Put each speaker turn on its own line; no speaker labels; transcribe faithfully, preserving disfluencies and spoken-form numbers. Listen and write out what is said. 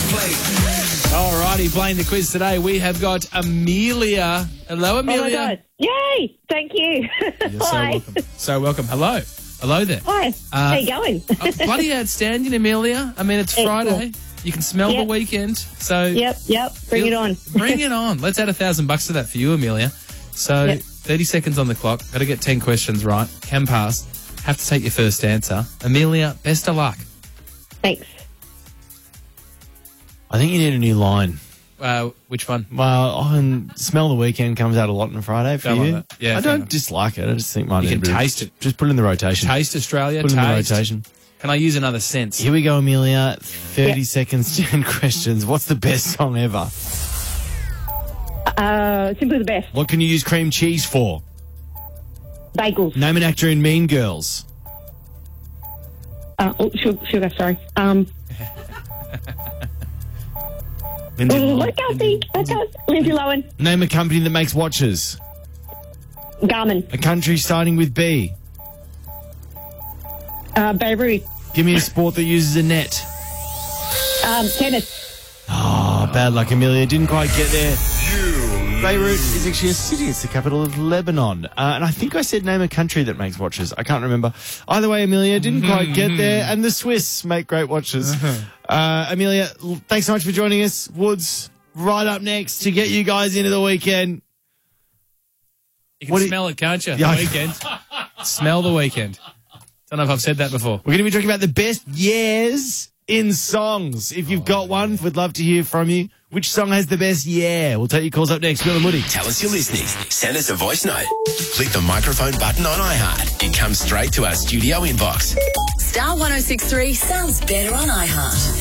All righty, playing the quiz today, we have got Amelia. Hello, Amelia.
Oh, my God. Yay! Thank you.
You're so
Hi.
welcome. So welcome. Hello. Hello there.
Hi.
Uh,
How you going?
Oh, bloody outstanding, Amelia. I mean, it's
Excellent.
Friday. You can smell
Yep.
the weekend. So
Yep, yep. Bring it on.
Bring it on. Let's add a thousand bucks to that for you, Amelia. So
Yep.
thirty seconds on the clock. Got to get ten questions right. Can pass. Have to take your first answer. Amelia, best of luck.
Thanks.
I think you need a new line.
Uh, which one?
Well, often Smell the Weekend comes out a lot on a Friday for
Don't
you.
like that. Yeah,
I
fair
don't
enough.
dislike it. I just think mine
You
need
can
a bit of-
taste it.
Just put it in the rotation.
Taste Australia.
Put it in the
taste.
rotation.
Can I use another sense?
Here we go, Amelia. thirty
Yep.
seconds, ten questions. What's the best song ever?
Uh, simply the best.
What can you use cream cheese for?
Bagels.
Name an actor in Mean Girls.
Uh, oh, sugar, sugar, sorry. Um,
Lindsay
oh,
Lohan.
I can't think. I can't. Lindsay Lohan.
Name a company that makes watches.
Garmin.
A country starting with B.
Uh, Beirut.
Give me a sport that uses a net.
Um, tennis.
Oh, bad luck, Amelia. Didn't quite get there. Beirut is actually a city. It's the capital of Lebanon. Uh, and I think I said name a country that makes watches. I can't remember. Either way, Amelia didn't quite get there. And the Swiss make great watches. Uh, Amelia, l- thanks so much for joining us. Woods, right up next to get you guys into the weekend.
You can
What do you-
smell it, can't you?
Yeah.
The weekend. Smell the weekend. Don't know if I've said that before.
We're going to be talking about the best yeahs in songs. If you've got one, we'd love to hear from you. Which song has the best yeah? We'll take your calls up next. Bill and Woody.
Tell us you're listening. Send us a voice note. Click the microphone button on iHeart. It comes straight to our studio inbox.
Star one oh six three sounds better on iHeart.